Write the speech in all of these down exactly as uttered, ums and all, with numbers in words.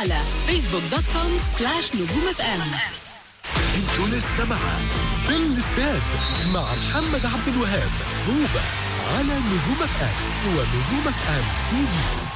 على فيسبوك دوت كوم سلاش نجوم اف ام. انتوا لسه معاه في الاستاد مع محمد عبد الوهاب هوبا على نجوم اف ام ونجوم اف ام تي في.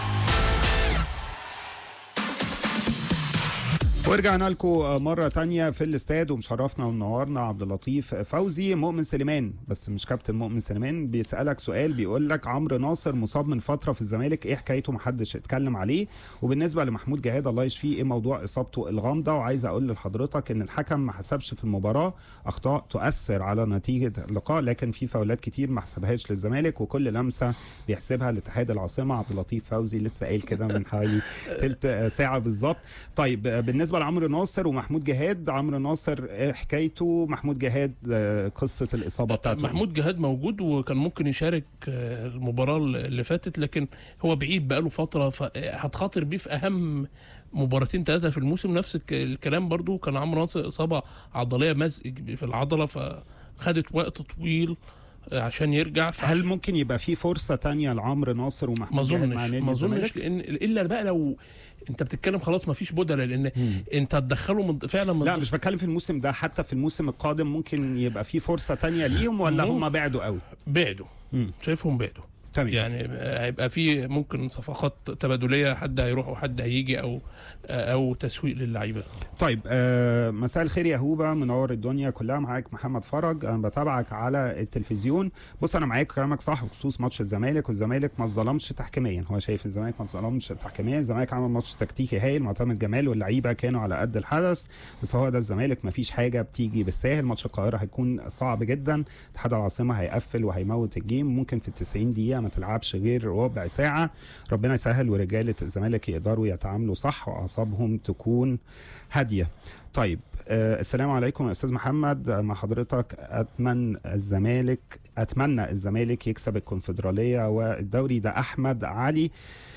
ورجعنا لكم مرة تانية في الاستاد ومشرفنا ومنورنا عبد اللطيف فوزي. مؤمن سليمان، بس مش كابتن مؤمن سليمان، بيسألك سؤال بيقول لك عمرو ناصر مصاب من فترة في الزمالك، ايه حكايته؟ محدش اتكلم عليه. وبالنسبة لمحمود جهاد الله يشفيه، ايه موضوع اصابته الغامضة؟ وعايز اقول لحضرتك ان الحكم ما حسبش في المباراة، اخطاء تؤثر على نتيجة اللقاء، لكن في فاولات كتير ما حسبهاش للزمالك وكل لمسة بيحسبها لاتحاد العاصمة. عبد اللطيف فوزي لسه قايل كده من حوالي ثلث ساعة بالظبط. طيب بالنسبة عمرو ناصر ومحمود جهاد، عمرو ناصر حكايته، محمود جهاد قصة الإصابة بتاعته. محمود جهاد موجود وكان ممكن يشارك المباراة اللي فاتت، لكن هو بعيد بقاله فترة، هتخاطر بيه في أهم مباراتين ثلاثة في الموسم. نفس الكلام برضو كان عمرو ناصر إصابة عضلية، مزق في العضلة، فخدت وقت طويل عشان يرجع. هل ممكن يبقى في فرصة تانية لعمرو ناصر ومحمود جهاد مع نادي ما الزمالك؟ اظنش، لان الا بقى لو انت بتتكلم خلاص ما فيش بدله، لان مم. انت هتدخله من فعلا من لا مش بتكلم في الموسم ده، حتى في الموسم القادم ممكن يبقى في فرصة تانية ليهم، ولا هم بعدوا قوي؟ بعدوا، شايفهم بعدوا. تمام. يعني هيبقى في ممكن صفقات تبادليه، حد هيروح وحد هيجي، او او تسويق للعيبه. طيب آه مساء الخير يا هوبا، منور الدنيا كلها. معاك محمد فرج، انا بتابعك على التلفزيون. بص انا معاك، كلامك صح بخصوص ماتش الزمالك، والزمالك ما اتظلمش تحكيميا. هو شايف الزمالك ما اتظلمش تحكيميا، الزمالك عمل ماتش تكتيكي هايل، معتمد جمال واللعيبه كانوا على قد الحدث، بس هو ده الزمالك، ما فيش حاجه بتيجي بالساهل. ماتش القاهره هيكون صعب جدا، اتحاد العاصمه هيقفل وهيموت الجيم، ممكن في التسعين دقيقه ما تلعبش غير ربع ساعه. ربنا يسهل ورجاله الزمالك يقدروا يتعاملوا صح واعصابهم تكون هاديه. طيب آه السلام عليكم يا استاذ محمد، مع حضرتك. اتمنى الزمالك اتمنى الزمالك يكسب الكونفدراليه والدوري. ده احمد علي،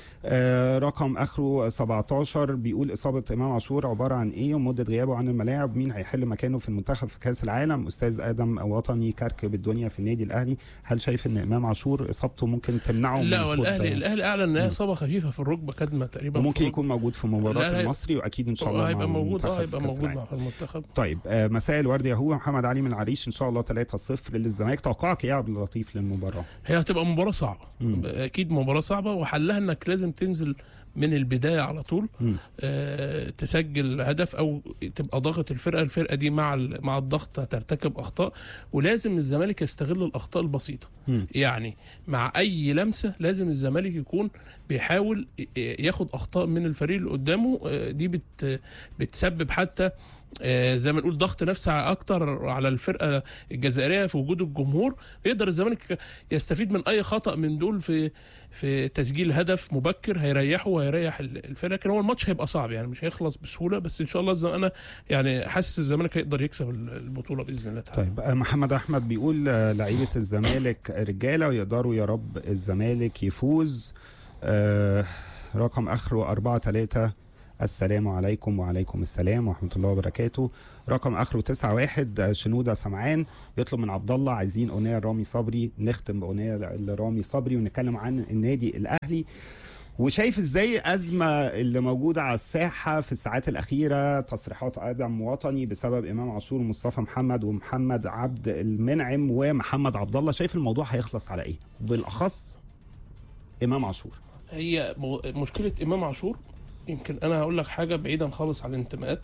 آه رقم اخره سبعتاشر، بيقول اصابه امام عاشور عباره عن ايه ومده غيابه عن الملاعب، مين هيحل مكانه في المنتخب في كاس العالم؟ استاذ ادم وطني كركب الدنيا في النادي الاهلي، هل شايف ان امام عاشور اصابته ممكن تمنعه من لا، الفوز؟ والاهلي الاهلي اعلن انها اصابه خفيفه في الركبه، كدمه تقريبا، وممكن يكون موجود في مباراه المصري، واكيد ان شاء الله هيبقى موجود. اه هيبقى موجود مع المنتخب. طيب آه مساء الورد يا هو، محمد علي من العريش، ان شاء الله ثلاثة صفر للزمالك. توقعك ايه يا عبد اللطيف للمباراه؟ هي هتبقى مباراه صعبه، مم. اكيد مباراه صعبه، وحلها انك لازم تنزل من البدايه على طول، آه تسجل هدف او تبقى ضاغط الفرقه الفرقه دي مع مع الضغط هترتكب اخطاء، ولازم الزمالك يستغل الاخطاء البسيطه. م. يعني مع اي لمسه لازم الزمالك يكون بيحاول ياخد اخطاء من الفريق اللي قدامه، آه دي بت بتسبب حتى آه زي ما نقول ضغط نفسي اكتر على الفرقه الجزائريه في وجود الجمهور. يقدر الزمالك يستفيد من اي خطا من دول في في تسجيل هدف مبكر هيريحه وهيريح الفرقه. لكن هو الماتش هيبقى صعب، يعني مش هيخلص بسهوله، بس ان شاء الله انا يعني حاسس الزمالك هيقدر يكسب البطوله باذن الله تعالى. طيب محمد احمد بيقول لعيبه الزمالك رجاله ويقدروا يا رب الزمالك يفوز. آه رقم اخره أربعة ثلاثة، السلام عليكم. وعليكم السلام ورحمه الله وبركاته. رقم اخره تسعة واحد، شنوده سمعان بيطلب من عبد الله عايزين اغنيه لرامي صبري، نختم باغنيه لرامي صبري ونتكلم عن النادي الاهلي. وشايف ازاي ازمه اللي موجوده على الساحه في الساعات الاخيره، تصريحات ادم وطني بسبب امام عاشور ومصطفى محمد ومحمد عبد المنعم ومحمد عبد الله، شايف الموضوع هيخلص على ايه؟ بالاخص امام عاشور. هي مشكله امام عاشور، يمكن انا هقول لك حاجه بعيدا خالص عن الانتماءات،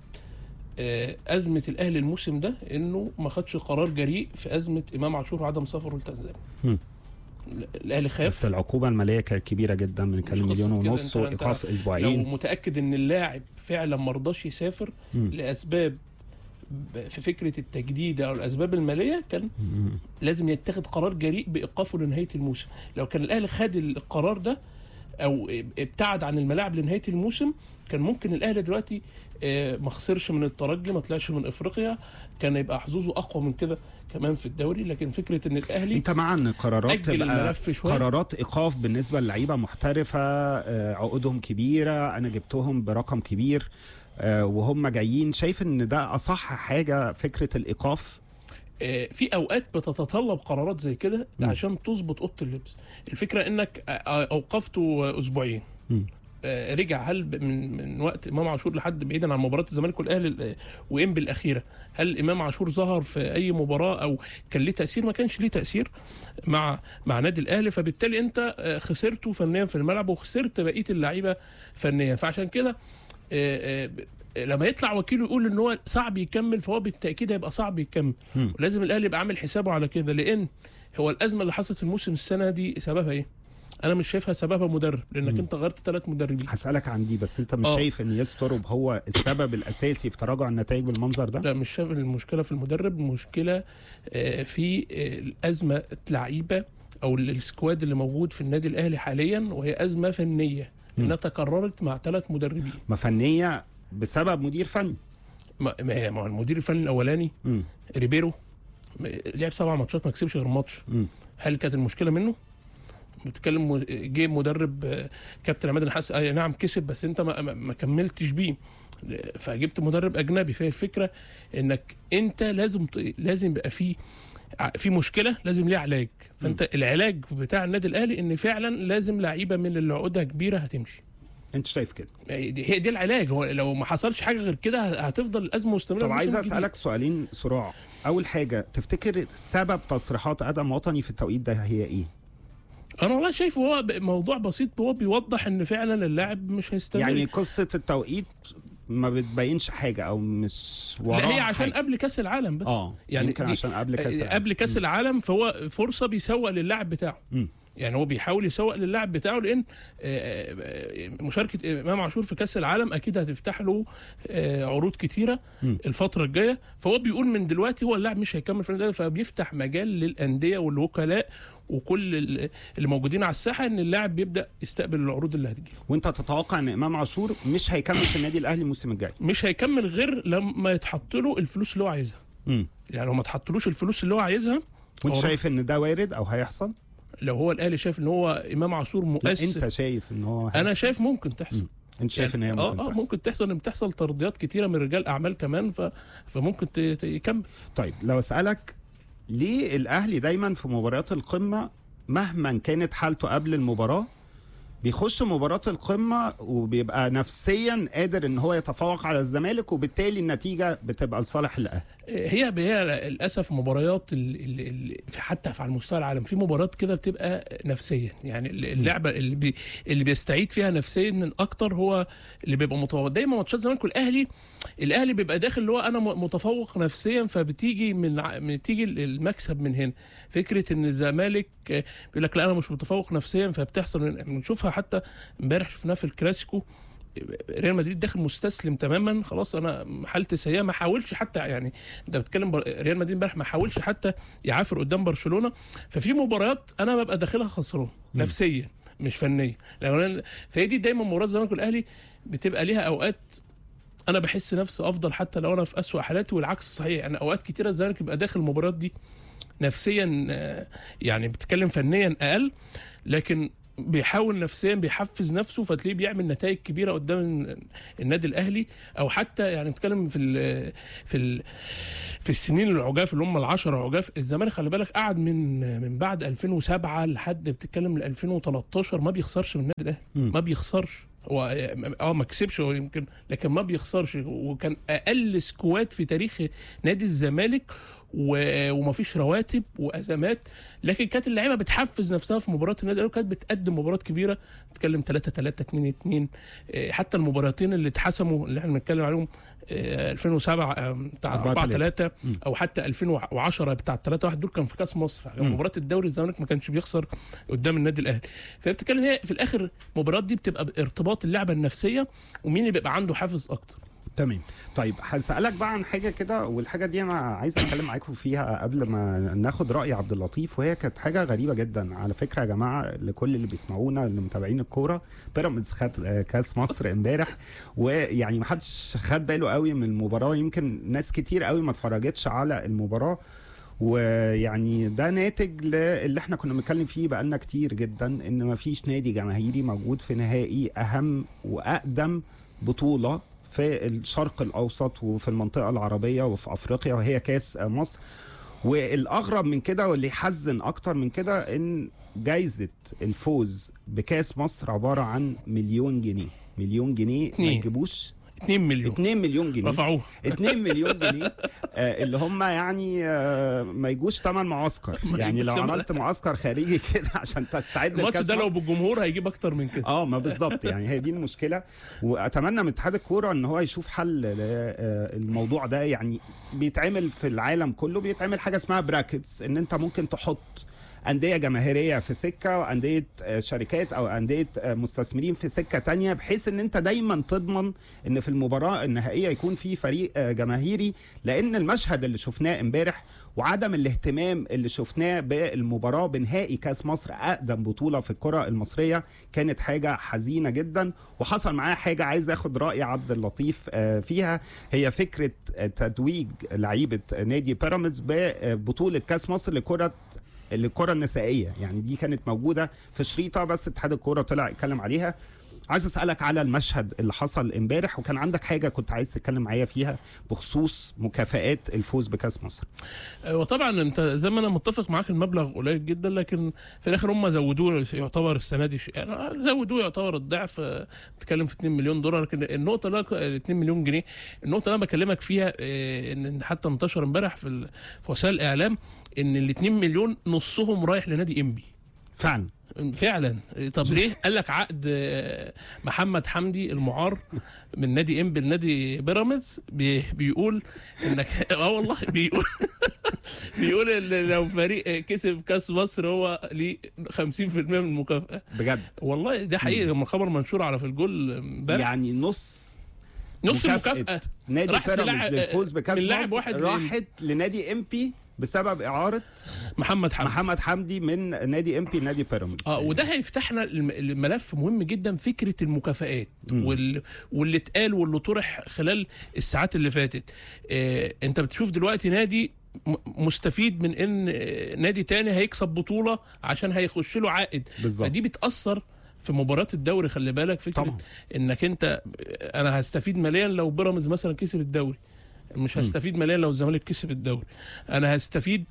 ازمه الاهلي الموسم ده انه ما خدش قرار جريء في ازمه امام عاشور وعدم سفره لتنزانيا. الاهلي خاف، بس العقوبه الماليه كانت كبيره جدا، من كان مليون ونص وايقاف اسبوعين. لو متاكد ان اللاعب فعلا ما رضاش يسافر م. لاسباب في فكره التجديد او الاسباب الماليه، كان م. لازم يتخذ قرار جريء بايقافه لنهايه الموسم. لو كان الاهلي خد القرار ده او ابتعد عن الملاعب لنهايه الموسم، كان ممكن الاهلي دلوقتي ما خسرش من الترجي، ما طلعش من افريقيا، كان يبقى حظوظه اقوى من كده كمان في الدوري. لكن فكره ان الاهلي انت مع ان قرارات قرارات ايقاف بالنسبه للعيبه محترفه، عقودهم كبيره، انا جبتهم برقم كبير وهم جايين، شايف ان ده اصح حاجه فكره الايقاف؟ في اوقات بتتطلب قرارات زي كده عشان تظبط اوضه اللبس. الفكره انك اوقفته اسبوعين، آه رجع، هل من من وقت امام عاشور لحد بعيدا عن مباراه الزمالك والاهلي وانبي الاخيره، هل امام عاشور ظهر في اي مباراه او كان ليه تاثير؟ ما كانش ليه تاثير مع مع نادي الاهلي، فبالتالي انت آه خسرته فنيا في الملعب وخسرت بقيه اللعيبه فنيا. فعشان كده آه آه لما يطلع وكيله يقول ان هو صعب يكمل، فهو بالتاكيد هيبقى صعب يكمل. ولازم الاهلي يبقى عامل حسابه على كده، لان هو الازمه اللي حصلت في الموسم السنه دي سببها ايه؟ انا مش شايفها سببها مدرب، لانك انت غيرت ثلاث مدربين. هسالك عن دي، بس انت مش أوه. شايف ان يسترب هو السبب الاساسي في تراجع النتائج بالمنظر ده؟ لا، مش شايف المشكله في المدرب، المشكله في الازمه لعيبه او السكواد اللي موجود في النادي الاهلي حاليا، وهي ازمه فنيه انها تكررت مع ثلاث مدربين. ما فنيه بسبب مدير فني. ما ما هو المدير الفني الاولاني م. ريبيرو لعب سبع ماتشات ما كسبش غير ماتش. م. هل كانت المشكله منه؟ بتتكلم جه مدرب كابتن عماد النحاس، اي نعم كسب، بس انت ما, ما كملتش بيه، فجبت مدرب اجنبي. فهي الفكره انك انت لازم لازم يبقى في في مشكله لازم ليها علاج. فانت م. العلاج بتاع النادي الاهلي ان فعلا لازم لعيبه من اللي عقودها كبيره هتمشي. انت شايف كده؟ هي دي العلاج. هو لو ما حصلش حاجه غير كده هتفضل الازمه مستمره. طب عايز اسالك سؤالين صراع. اول حاجه، تفتكر سبب تصريحات ادم وطني في التوقيت ده هي ايه؟ انا والله شايفه هو موضوع بسيط، هو بيوضح ان فعلا اللاعب مش هيستمر. يعني قصه التوقيت ما بتبينش حاجه او مش وراها؟ لا، هي عشان حاجة. قبل كاس العالم بس. اه يعني يمكن عشان قبل كاس العالم. قبل كاس العالم، فهو فرصه بيسوق للاعب بتاعه. م. يعني هو بيحاول يسوق للاعب بتاعه، لان مشاركه امام عاشور في كاس العالم اكيد هتفتح له عروض كتيره الفتره الجايه. فهو بيقول من دلوقتي هو اللاعب مش هيكمل في النادي، فبيفتح مجال للانديه والوكلاء وكل اللي موجودين على الساحه ان اللاعب بيبدا يستقبل العروض اللي هتجي. وانت تتوقع ان امام عاشور مش هيكمل في النادي الاهلي الموسم الجاي؟ مش هيكمل غير لما يتحط له الفلوس اللي هو عايزها. م. يعني لو ما تحطلوش الفلوس اللي هو عايزها. وانت شايف ان ده وارد او هيحصل؟ لو هو الاهلي شايف ان هو امام عاشور مؤثر. انت شايف ان هو هيحصل. انا شايف ممكن تحصل. م. انت شايف يعني ان هي ممكن اه تحصل؟ ممكن تحصل، ان بتحصل ترضيات كتيره من رجال اعمال كمان، ف... فممكن يكمل. طيب لو اسالك، ليه الاهلي دايما في مباريات القمه مهما كانت حالته قبل المباراه بيخش مباراة القمة وبيبقى نفسيا قادر ان هو يتفوق على الزمالك، وبالتالي النتيجة بتبقى لصالح الاهلي؟ هي هي للاسف مباريات اللي حتى على المستوى العالم في مباريات كده بتبقى نفسيا. يعني اللعبه اللي بي اللي بيستعيد فيها نفسيا من اكتر هو اللي بيبقى متفوق. دايما ماتشات الزمالك والاهلي الاهلي بيبقى داخل اللي هو انا متفوق نفسيا، فبتيجي من بتيجي المكسب من هنا. فكره ان الزمالك بيقول لك لا انا مش متفوق نفسيا، فبتحصل بنشوفها حتى امبارح شفناها في الكلاسيكو. ريال مدريد داخل مستسلم تماما، خلاص انا حالتي سيئه، ما حاولش حتى، يعني انت بتتكلم ريال مدريد امبارح ما حاولش حتى يعافر قدام برشلونه. ففي مباريات انا ببقى داخلها خسران نفسيا مش فنيا. فهي دي دايما مباريات الزمالك والاهلي بتبقى ليها اوقات انا بحس نفسي افضل حتى لو انا في اسوأ حالاتي، والعكس صحيح. يعني اوقات كتيره الزمالك بيبقى داخل المباريات دي نفسيا، يعني بتتكلم فنيا اقل، لكن بيحاول نفسيا بيحفز نفسه، فتلاقيه بيعمل نتائج كبيره قدام النادي الاهلي. او حتى يعني بتتكلم في ال في ال في السنين العجاف اللي هم العشرة عجاف، الزمالك خلي بالك قعد من من بعد ألفين وسبعة لحد بتتكلم ل ألفين وتلتاشر ما بيخسرش من النادي الاهلي، ما بيخسرش. هو اه ما كسبش هو يمكن، لكن ما بيخسرش، وكان اقل سكواد في تاريخ نادي الزمالك، ومفيش رواتب وازمات، لكن كانت اللعيبه بتحفز نفسها في مباراه النادي الاهلي، كانت بتقدم مباريات كبيره. نتكلم ثلاثة ثلاثة اتنين اتنين، حتى المباراتين اللي اتحسموا اللي احنا بنتكلم عليهم ألفين وسبعة بتاع أربعة ثلاثة، او حتى ألفين وعشرة بتاع ثلاثة واحد، دول كان في كاس مصر. مباراه الدوري الزمالك ما كانش بيخسر قدام النادي الاهلي. فبتتكلم هي في الاخر المباريات دي بتبقى ارتباط اللعبه النفسيه ومين اللي بيبقى عنده حافز اكتر. تمام. طيب هسألك بقى عن حاجة كده، والحاجة دي أنا عايز أتكلم معاكم فيها قبل ما ناخد رأي عبد اللطيف، وهي كانت حاجة غريبة جدا على فكرة يا جماعة لكل اللي بيسمعونا اللي متابعين الكورة. بيراميدز خد كاس مصر امبارح، ويعني ما حدش خد باله قوي من المباراة، يمكن ناس كتير قوي ما اتفرجتش على المباراة، ويعني ده ناتج اللي احنا كنا بنتكلم فيه بقالنا كتير جدا، ان ما فيش نادي جماهيري موجود في نهائي أهم وأقدم بطولة في الشرق الأوسط وفي المنطقة العربية وفي أفريقيا، وهي كاس مصر. والأغرب من كده واللي يحزن أكتر من كده إن جايزه الفوز بكاس مصر عباره عن مليون جنيه. مليون جنيه ما يجيبوش اتنين مليون اتنين مليون جنيه رفعوه اتنين مليون جنيه آه اللي هم يعني آه ما يجوش ثمن معسكر. يعني لو عملت معسكر خارجي كده عشان تستعد الماتش للكاس ده لو مصر بالجمهور هيجيب اكتر من كده. اه ما بالظبط، يعني هي دي المشكله. واتمنى من اتحاد الكوره ان هو يشوف حل للموضوع ده. يعني بيتعمل في العالم كله، بيتعمل حاجه اسمها براكتس، ان انت ممكن تحط أندية جماهيرية في سكة وأندية شركات أو أندية مستثمرين في سكة تانية، بحيث أن أنت دايما تضمن أن في المباراة النهائية يكون في فريق جماهيري. لأن المشهد اللي شفناه امبارح وعدم الاهتمام اللي شفناه بالمباراة بنهائي كاس مصر، أقدم بطولة في الكرة المصرية، كانت حاجة حزينة جدا. وحصل معاه حاجة عايز أخد رأي عبد اللطيف فيها، هي فكرة تتويج لعيبة نادي بيراميدز ببطولة كاس مصر لكرة الكرة النسائية. يعني دي كانت موجودة في شريطة بس اتحاد الكرة طلع يتكلم عليها. عايز اسالك على المشهد اللي حصل امبارح، وكان عندك حاجه كنت عايز تتكلم معايا فيها بخصوص مكافآت الفوز بكاس مصر. وطبعا انت زي ما انا متفق معاك المبلغ قليل جدا، لكن في الاخر هم زودوه يعتبر السنه دي يعني زودوه يعتبر الضعف، بتتكلم في اتنين مليون دولار. لكن النقطه لا اتنين مليون جنيه، النقطه اللي انا بكلمك فيها ان حتى انتشر امبارح في في وسائل الاعلام ان ال اتنين مليون نصهم رايح لنادي انبي. فعلا فعلا. طب ليه؟ قال لك عقد محمد حمدي المعار من نادي انبي لنادي بيراميدز بي بيقول انك اه والله بيقول بيقول ان لو فريق كسب كاس مصر هو ليه خمسين في المية من المكافاه. بجد والله ده حقيقي، لما خبر منشور على في الجول امبارح. يعني نص نص المكافاه نادي بيراميدز للفوز بكاس مصر راحت لنادي امبي بسبب اعاره محمد حمدي محمد حمدي من نادي امبي نادي بيراميدز. اه وده هيفتحنا الملف مهم جدا، فكره المكافآت وال... واللي اتقال واللي طرح خلال الساعات اللي فاتت. آه انت بتشوف دلوقتي نادي مستفيد من ان نادي تاني هيكسب بطوله عشان هيخش له عائد بالزبط. فدي بتاثر في مباراة الدوري. خلي بالك فكرة طبعا. انك انت انا هستفيد ماليا لو بيراميدز مثلا كسب الدوري، مش هستفيد ماليا لو الزمالك كسب الدوري. انا هستفيد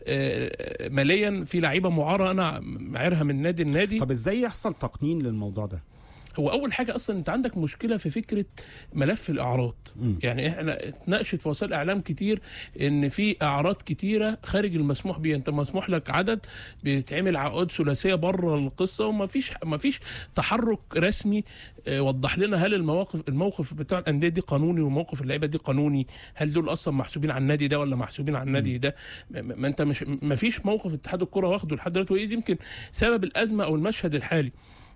ماليا في لعيبه معاره انا معيرها من نادي النادي. طب ازاي يحصل تقنين للموضوع ده؟ هو اول حاجه اصلا انت عندك مشكله في فكره ملف الاعراض. م. يعني احنا اتناقشت في وسائل اعلام كتير ان في اعراض كتيره خارج المسموح بيها. انت مسموح لك عدد، بيتعمل عقود ثلاثيه بره القصه، وما فيش ما فيش تحرك رسمي وضح لنا هل المواقف الموقف بتاع الانديه دي قانوني وموقف اللعيبه دي قانوني، هل دول اصلا محسوبين على النادي ده ولا محسوبين على النادي ده. ما انت مش ما فيش موقف اتحاد الكره واخده لحد دلوقتي، وايه يمكن سبب الازمه او المشهد الحالي.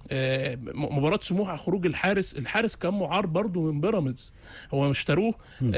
آه مباراة سموحة خروج الحارس، الحارس كان معار برضو من بيراميدز، هو اشتروه.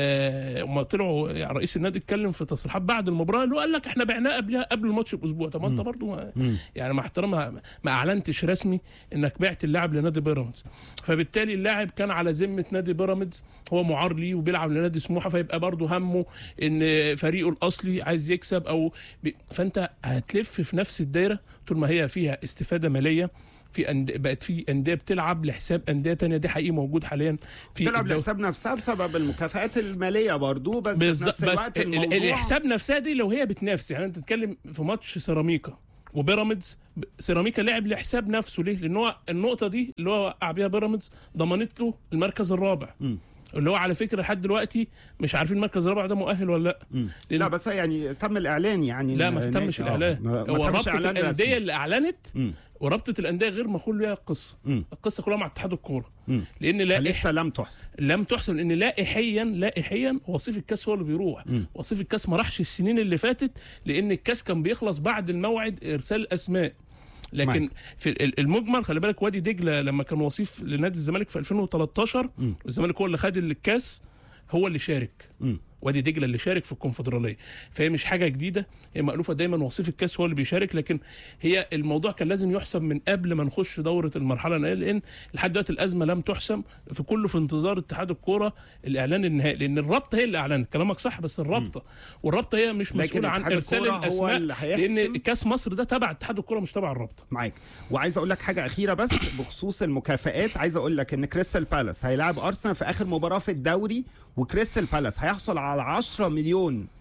آه وما طلعوا يعني رئيس النادي اتكلم في تصريحات بعد المباراة اللي قال لك احنا بعناه قبلها قبل الماتش باسبوع. طب انت برضو ما يعني مع احترامها ما اعلنتش رسمي انك بعت اللاعب لنادي بيراميدز، فبالتالي اللاعب كان على ذمة نادي بيراميدز، هو معار ليه وبيلعب لنادي سموحة، فيبقى برضو همه ان فريقه الاصلي عايز يكسب او بي... فانت هتلف في نفس الدايرة طول ما هي فيها استفادة مالية. في أند... بقت في انديه بتلعب لحساب انديه تانية، دي حقيقي موجود حاليا في بتلعب لحساب نفسها بسبب المكافآت الماليه برضو، بس في نفس الوقت بس الموضوع الحساب نفسها دي لو هي بتنافس. يعني انت تتكلم في ماتش سيراميكا وبيراميدز، سيراميكا لعب لحساب نفسه. ليه؟ لان هو النقطه دي اللي هو وقع بيها بيراميدز ضمنت له المركز الرابع، م. اللي هو على فكره لحد دلوقتي مش عارفين المركز الرابع ده مؤهل ولا لا. لا بس يعني تم الاعلان، يعني لا ما تمش الاعلان. هو رابطه الانديه اللي اعلنت م. ورابطه الانديه غير مقول ليها القصه. م. القصه كلها مع اتحاد الكوره، لان لا لسه لم تحسن لم تحسن لان لائحيا لائحيا وصيف الكاس هو اللي بيروح. م. وصيف الكاس ما راحش السنين اللي فاتت لان الكاس كان بيخلص بعد الموعد ارسال الاسماء. لكن مايك. في المجمل خلي بالك وادي دجله لما كان وصيف لنادي الزمالك في ألفين وتلتاشر م. والزمالك هو اللي خد الكاس، هو اللي شارك. م. وادي دجله اللي شارك في الكونفدراليه، فهي مش حاجه جديده، هي مألوفه دايما. وصيف الكاس هو اللي بيشارك، لكن هي الموضوع كان لازم يحسم من قبل ما نخش دوره المرحله النهائيه، لان لحد دلوقتي الازمه لم تحسم، في كله في انتظار اتحاد الكوره الاعلان النهائي، لان الرابطه هي اللي اعلنت. كلامك صح، بس الرابطه والرابطه هي مش مسؤوله عن ارسال الاسماء، لان كاس مصر ده تبع اتحاد الكوره مش تبع الرابطه. معاك. وعايز اقول لك حاجه اخيره بس بخصوص المكافآت. عايز اقول لك ان كريستال بالاس هيلاعب ارسنال في اخر مباراه في الدوري، وكريستال بالاس هيحصل على عشرة مليون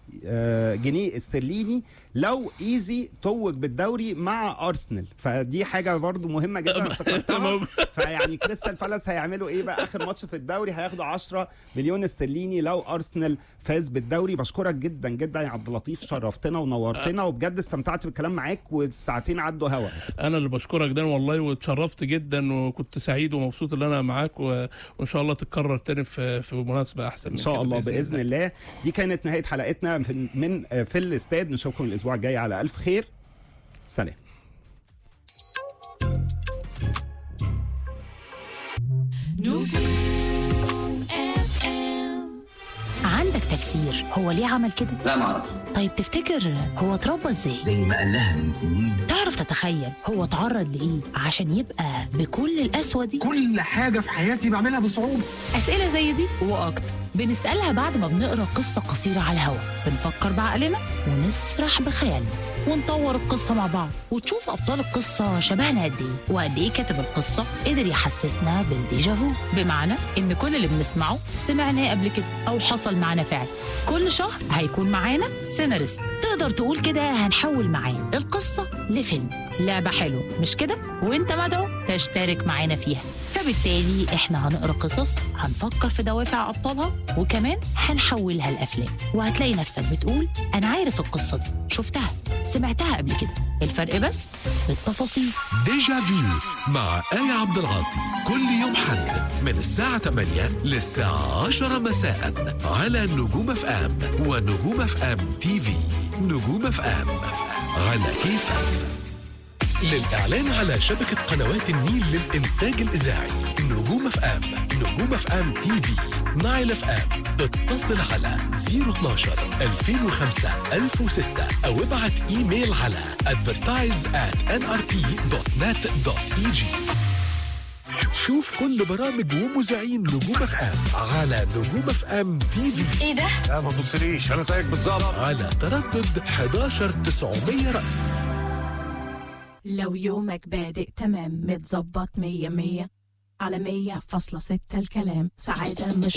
جنيه استرليني لو ايزي توج بالدوري مع ارسنال. فدي حاجه برضو مهمه جدا افتكرتها. فيعني كريستال بالاس هيعملوا ايه بقى اخر ماتش في الدوري؟ هياخدوا عشرة مليون استرليني لو ارسنال فاز بالدوري. بشكرك جدا جدا يا عبد اللطيف، شرفتنا ونورتنا وبجد استمتعت بالكلام معاك والساعتين عدوا هوا. انا اللي بشكرك ده والله، واتشرفت جدا وكنت سعيد ومبسوط ان انا معاك، وان شاء الله تتكرر تاني في في مناسبه احسن ان شاء الله باذن الله. الله. دي كانت نهايه حلقتنا من في الاستاد، نشوفكم الاسبوع الجاي على الف خير. سلام. عندك تفسير هو ليه عمل كده؟ لا ما اعرف. طيب تفتكر هو اتربى ازاي؟ زي ما قال لها من سنين. تعرف تتخيل هو اتعرض لايه عشان يبقى بكل القسوه دي؟ كل حاجه في حياتي بعملها بصعوبه. اسئله زي دي واكتر بنسالها بعد ما بنقرا قصه قصيره على الهواء، بنفكر بعقلنا ونسرح بخيالنا ونطور القصه مع بعض وتشوف ابطال القصه شبهنا قد ايه وقد ايه كاتب القصه قدر يحسسنا بالديجافو، بمعنى ان كل اللي بنسمعه سمعناه قبل كده او حصل معانا فعلا. كل شهر هيكون معانا سيناريست، تقدر تقول كده هنحول معاه القصه لفيلم. لعبه حلوه مش كده؟ وانت مدعو تشترك معانا فيها. فبالتالي احنا هنقرا قصص، هنفكر في دوافع ابطالها، وكمان هنحولها لافلام. وهتلاقي نفسك بتقول انا عارف القصه دي، شفتها، سمعتها قبل كده، الفرق بس في التفاصيل. ديجا فيو مع آية عبد العاطي كل يوم حد من الساعة ثمانية للساعة عشرة مساء على نجوم اف ام ونجوم اف ام تي في. نجوم اف ام على كيفك. للإعلان على شبكة قنوات النيل للإنتاج الإذاعي نجوم اف ام، نجوم اف ام تي في، نايل اف ام، اتصل على صفر اتناشر ألفين وخمسة ألف وستة أو ابعت إيميل على advertise at ان ار بي دوت نت دوت اي جي. شوف كل برامج ومذيعين نجوم اف ام على نجوم اف ام تي في. ايه ده؟ لا ما تبصليش انا زيك بالظبط. على تردد حداشر تسعمية رأس. لو يومك بادئ تمام متظبط مية مية على مية فاصلة ستة الكلام سعادة مش